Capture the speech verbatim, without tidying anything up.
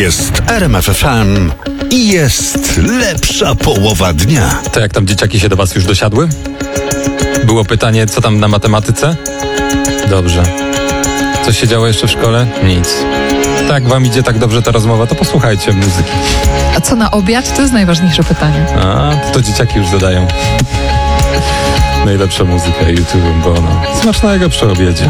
Jest R M F F M i jest lepsza połowa dnia. To jak tam dzieciaki się do was już dosiadły? Było pytanie, co tam na matematyce? Dobrze. Coś się działo jeszcze w szkole? Nic. Tak wam idzie tak dobrze ta rozmowa, to posłuchajcie muzyki. A co na obiad? To jest najważniejsze pytanie. A, to dzieciaki już dodają. Najlepsza muzyka YouTube, bo no, smacznego przy obiedzie.